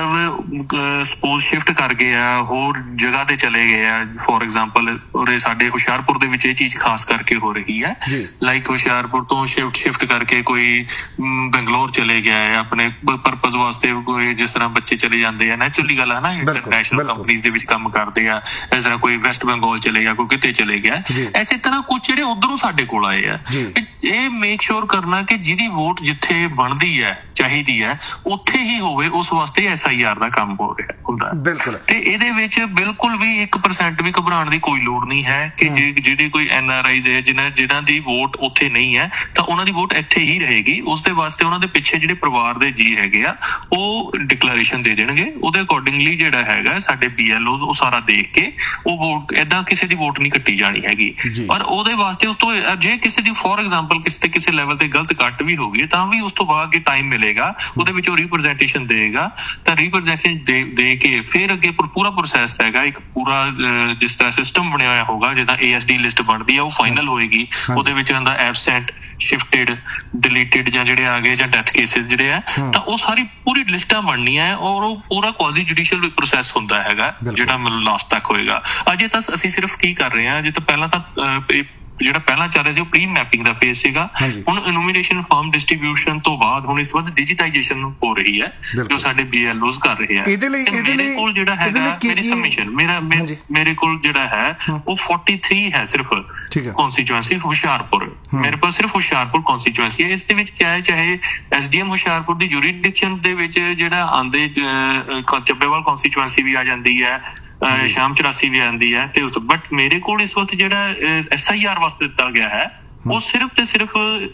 ਮਤਲਬ ਸਪੋਜ਼ ਸ਼ਿਫਟ ਕਰ ਗਏ ਆ, ਹੋਰ ਜਗ੍ਹਾ ਤੇ ਚਲੇ ਗਏ ਆ, ਫੋਰ ਐਗਜ਼ਾਮਪਲ ਉਰੇ ਸਾਡੇ ਹੁਸ਼ਿਆਰਪੁਰ ਦੇ ਵਿੱਚ ਇਹ ਚੀਜ਼ ਖਾਸ ਕਰਕੇ ਹੋ ਰਹੀ ਹੈ, ਲਾਈਕ ਹੁਸ਼ਿਆਰਪੁਰ ਤੋਂ ਸ਼ਿਫਟ ਕਰਕੇ ਕੋਈ ਬੰਗਲੌਰ ਚਲੇ ਗਿਆ ਹੈ ਆਪਣੇ ਪਰਪਸ ਵਾਸਤੇ, ਕੋਈ ਜਿਸ ਤਰ੍ਹਾਂ ਬੱਚੇ ਚਲੇ ਜਾਂਦੇ ਆ, ਨੈਚੁਰਲੀ ਗੱਲ ਹੈ ਨਾ, ਇੰਟਰਨੈਸ਼ਨਲ ਕੰਪਨੀਜ਼ ਦੇ ਵਿੱਚ ਕੰਮ ਕਰਦੇ ਆ, ਇਸ ਤਰ੍ਹਾਂ ਕੋਈ ਵੈਸਟ ਬੰਗਾਲ ਚਲੇ ਗਿਆ, ਕੋਈ ਕਿਤੇ ਚਲੇ ਗਿਆ, ਐਸੇ ਤਰ੍ਹਾਂ ਕੁਝ ਜਿਹੜੇ ਉੱਧਰੋਂ ਸਾਡੇ ਕੋਲ ਆਏ ਆ। ਇਹ ਮੇਕ ਸ਼ੋਰ ਕਰਨਾ ਕਿ ਜਿਹਦੀ ਵੋਟ ਜਿੱਥੇ ਬਣਦੀ ਹੈ, ਚਾਹੀਦੀ ਹੈ, ਉੱਥੇ ਹੀ ਹੋਵੇ, ਉਸ ਵਾਸਤੇ SIR ਦਾ ਕੰਮ ਹੋ ਰਿਹਾ ਹੁੰਦਾ। ਬਿਲਕੁਲ। ਤੇ ਇਹਦੇ ਵਿੱਚ ਬਿਲਕੁਲ ਵੀ 1% ਵੀ ਘਬਰਾਉਣ ਦੀ ਕੋਈ ਲੋੜ ਨਹੀਂ ਹੈ ਕਿ ਜੇ ਜਿਹੜੇ ਕੋਈ NRIs ਹੈ ਜਿਨ੍ਹਾਂ ਦੀ ਵੋਟ ਉੱਥੇ ਨਹੀਂ ਹੈ ਤਾਂ ਉਹਨਾਂ ਦੀ ਵੋਟ ਇੱਥੇ ਹੀ ਰਹੇਗੀ। ਉਸ ਦੇ ਵਾਸਤੇ ਉਹਨਾਂ ਦੇ ਪਿੱਛੇ ਜਿਹੜੇ ਪਰਿਵਾਰ ਦੇ ਜੀ ਹੈਗੇ ਆ ਉਹ ਡਿਕਲੇਰੇਸ਼ਨ ਦੇ ਦੇਣਗੇ, ਉਹਦੇ ਅਕੋਰਡਿੰਗਲੀ ਜਿਹੜਾ ਹੈਗਾ ਸਾਡੇ BLO ਉਹ ਸਾਰਾ ਦੇਖ ਕੇ ਉਹ ਵੋਟ, ਏਦਾਂ ਕਿਸੇ ਦੀ ਵੋਟ ਨਹੀਂ ਕੱਟੀ ਜਾਣੀ ਹੈਗੀ। ਪਰ ਉਹਦੇ ਵਾਸਤੇ ਉਸ ਤੋਂ ਜੇ ਕਿਸੇ ਦੀ ਫੋਰ ਐਗਜ਼ਾਮਪਲ ਕਿਸੇ ਲੈਵਲ ਤੇ ਗਲਤ ਕੱਟ ਵੀ ਹੋ ਗਈ ਤਾਂ ਵੀ ਉਸ ਤੋਂ ਬਾਅਦ ਜੇ ਟਾਈਮ ਮਿਲੇਗਾ ਉਹਦੇ ਵਿੱਚ ਉਹ ਰਿਪਰੈਜ਼ੈਂਟੇਸ਼ਨ ਦੇਗਾ, ਤਾਂ ਰਿਪਰੈਜ਼ੈਂਟੇਸ਼ਨ ਦੇ ਕੇ ਫਿਰ ਅੱਗੇ ਪੂਰਾ ਪ੍ਰੋਸੈਸ ਹੈਗਾ, ਇੱਕ ਪੂਰਾ ਜਿਸ ਤਰ੍ਹਾਂ ਸਿਸਟਮ ਬਣਿਆ ਹੋਇਆ ਹੋਗਾ, ਜਿੱਦਾਂ ASD ਲਿਸਟ ਬਣਦੀ ਹੈ ਉਹ ਫਾਈਨਲ ਹੋਏਗੀ। ਉਹਦੇ ਵਿੱਚ ਹੁੰਦਾ ਐਬਸੈਂਟ, ਸ਼ਿਫਟਡ, ਡਿਲੀਟਡ ਜਾਂ ਜਿਹੜੇ ਆ ਗਏ ਜਾਂ ਡੈਥ ਕੇਸਿਸ ਜਿਹੜੇ ਆ, ਤਾਂ ਉਹ ਸਾਰੀ ਪੂਰੀ ਲਿਸਟਾਂ ਬਣਨੀਆਂ ਔਰ ਉਹ ਪੂਰਾ ਕੁਆਜ਼ੀ ਜੁਡੀਸ਼ੀਅਲ ਪ੍ਰੋਸੈਸ ਹੁੰਦਾ ਹੈਗਾ ਜਿਹੜਾ ਮਤਲਬ ਲਾਸਟ ਤੱਕ ਹੋਏਗਾ। ਅਜੇ ਤਾਂ ਅਸੀਂ ਸਿਰਫ ਕੀ ਕਰ ਰਹੇ ਹਾਂ, ਅਜੇ ਤਾਂ ਪਹਿਲਾਂ ਤਾਂ ਜਿਹੜਾ ਪਹਿਲਾਂ ਚੱਲ ਰਿਹਾ ਸੀ ਉਹ ਪ੍ਰੀ ਮੈਪਿੰਗ ਦਾ ਫੇਜ਼ ਸੀਗਾ। ਹੁਣ ਇਨੂਮੀਨੇਸ਼ਨ ਫਾਰਮ ਡਿਸਟ੍ਰੀਬਿਊਸ਼ਨ ਤੋਂ ਬਾਅਦ ਹੁਣ ਇਸ ਵਾਰ ਡਿਜੀਟਾਈਜੇਸ਼ਨ ਹੋ ਰਹੀ ਹੈ ਜੋ ਸਾਡੇ BLOs ਕਰ ਰਹੇ ਆ। ਮੇਰੇ ਕੋਲ ਜਿਹੜਾ ਹੈਗਾ ਮੇਰੀ ਸਬਮਿਸ਼ਨ ਮੇਰੇ ਕੋਲ ਜਿਹੜਾ ਹੈ ਉਹ 43 ਹੈ ਸਿਰਫ ਕੌਂਸਟੀਚੁਐਂਸੀ ਹੁਸ਼ਿਆਰਪੁਰ, ਮੇਰੇ ਪਾਸ ਸਿਰਫ ਹੁਸ਼ਿਆਰਪੁਰ ਕੌਂਸਟੀਚੁਐਂਸੀ ਹੈ। ਇਸ ਦੇ ਵਿੱਚ ਕਿਹਾ ਹੈ ਚਾਹੇ SDM ਹੁਸ਼ਿਆਰਪੁਰ ਦੀ ਜੁਰੀਡਿਕਸ਼ਨ ਦੇ ਵਿੱਚ ਜਿਹੜਾ ਆਂਦੇ ਚੱਬੇਵਾਲ ਕੌਂਸਟੀਚੁਐਂਸੀ ਵੀ ਆ ਜਾਂਦੀ ਹੈ, ਸ਼ਾਮ 84 ਵੀ ਆਉਂਦੀ ਹੈ, ਤੇ ਬਟ ਮੇਰੇ ਕੋਲ ਇਸ ਵਕਤ ਜਿਹੜਾ SIR ਵਾਸਤੇ ਦਿੱਤਾ ਗਿਆ ਹੈ ਉਹ ਸਿਰਫ ਤੇ ਸਿਰਫ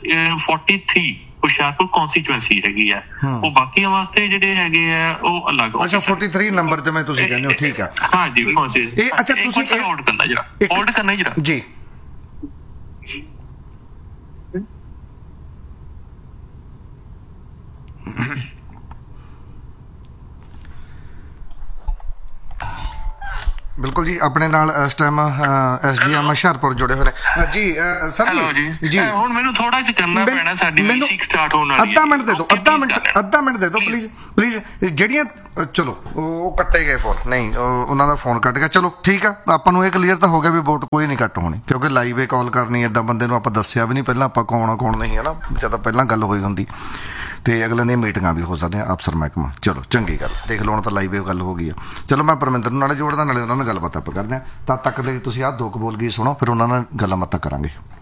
43 ਹੁਸ਼ਿਆਰਪੁਰ ਕੌਂਸਟੀਚੁਐਂਸੀ ਹੈਗੀ ਹੈ। ਉਹ ਬਾਕੀਆਂ ਵਾਸਤੇ ਜਿਹੜੇ ਹੈਗੇ ਆ ਉਹ ਅਲੱਗ। ਅੱਛਾ 43 ਨੰਬਰ ਤੇ ਮੈਂ ਤੁਸੀਂ ਕਹਿੰਦੇ ਹੋ, ਠੀਕ ਆ। ਹਾਂ ਜੀ, ਇਹ ਅੱਛਾ ਤੁਸੀਂ ਹੋਲਡ ਕਰਨਾ ਜਰਾ ਜੀ। ਬਿਲਕੁਲ ਜੀ। ਆਪਣੇ ਨਾਲ ਇਸ ਟਾਈਮ SDM ਹੁਸ਼ਿਆਰਪੁਰ ਜੁੜੇ ਹੋਏ ਨੇ ਜੀ। ਸਰ ਹੈਲੋ ਜੀ। ਹੁਣ ਮੈਨੂੰ ਥੋੜਾ ਜਿਹਾ ਕਰਨਾ ਪੈਣਾ, ਸਾਡੀ ਵੀਕ ਸਟਾਰਟ ਹੋਣ ਵਾਲੀ ਹੈ। ਅੱਧਾ ਮਿੰਟ ਦੇ ਦਿਓ, ਅੱਧਾ ਮਿੰਟ ਦੇ ਦਿਓ ਪਲੀਜ਼। ਜਿਹੜੀਆਂ ਚਲੋ ਉਹ ਕੱਟੇ ਗਏ ਫੋਨ, ਨਹੀਂ ਉਹਨਾਂ ਦਾ ਫੋਨ ਕੱਟ ਗਿਆ, ਚਲੋ ਠੀਕ ਆ। ਆਪਾਂ ਨੂੰ ਇਹ ਕਲੀਅਰ ਤਾਂ ਹੋ ਗਿਆ ਵੀ ਵੋਟ ਕੋਈ ਨਹੀਂ ਕੱਟ ਹੋਣੀ, ਕਿਉਂਕਿ ਲਾਈਵ ਇਹ ਕਾਲ ਕਰਨੀ ਏਦਾਂ ਬੰਦੇ ਨੂੰ ਆਪਾਂ ਦੱਸਿਆ ਵੀ ਨਹੀਂ ਪਹਿਲਾਂ ਆਪਾਂ ਕੌਣ ਆ ਕੌਣ ਨਹੀਂ, ਹੈ ਨਾ, ਜਦੋਂ ਪਹਿਲਾਂ ਗੱਲ ਹੋਈ ਹੁੰਦੀ ਤੇ ਅਗਲੇ ਦੀਆਂ ਮੀਟਿੰਗਾਂ ਵੀ ਹੋ ਸਕਦੀਆਂ ਅਫਸਰ ਮਹਿਕਮਾ। ਚਲੋ ਚੰਗੀ ਗੱਲ, ਦੇਖ ਲਓ ਹੁਣ ਤਾਂ ਲਾਈਵ ਇਹ ਗੱਲ ਹੋ ਗਈ ਆ। ਚਲੋ ਮੈਂ ਪਰਮਿੰਦਰ ਨੂੰ ਨਾਲੇ ਜੋੜਦਾ, ਨਾਲੇ ਉਹਨਾਂ ਨਾਲ ਗੱਲਬਾਤ ਆਪਾਂ ਕਰਦੇ ਹਾਂ। ਤਦ ਤੱਕ ਲਈ ਤੁਸੀਂ ਆਹ 2 ਬੋਲ ਗਈ ਸੁਣੋ, ਫਿਰ ਉਹਨਾਂ ਨਾਲ ਗੱਲਾਂ ਬਾਤਾਂ ਕਰਾਂਗੇ।